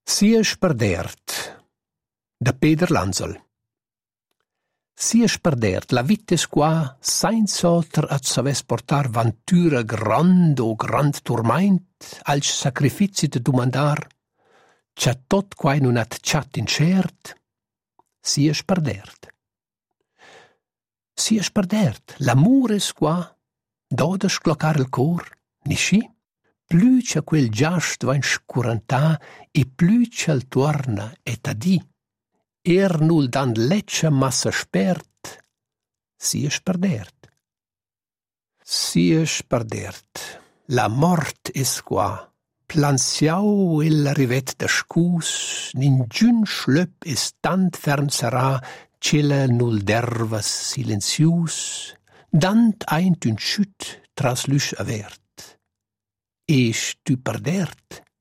Sia sperdert, da Peter Lanzel. Sia sperdert, la vita es qua, senza oltre a saves portar ventura grand o grand turment, als sacrifici de domandar, c'ha tot quai non at chat incert, sia sperdert. Sia sperdert, l'amore es qua, doda scloccar il cor, ni sci? Plü c'è quel giast vain scurantà e plü c'el torna et a di. Nul dan leccia massa spert, sia sperdert. Sia sperdert, la mort es qua, plansiau el rivet da scus, ningiun schlöp es tant fern sarà, cella nul dervas silenzius, dant eint un schütt tras lüsch avert. Esch tu perdert,